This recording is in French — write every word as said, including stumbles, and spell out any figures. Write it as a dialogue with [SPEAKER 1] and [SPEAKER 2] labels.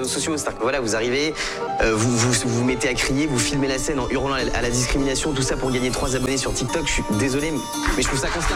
[SPEAKER 1] sociaux. C'est-à-dire que voilà, vous arrivez, euh, vous, vous vous mettez à crier, vous filmez la scène en hurlant à la discrimination, tout ça pour gagner trois abonnés sur TikTok. Je suis désolé, mais je trouve ça consternant.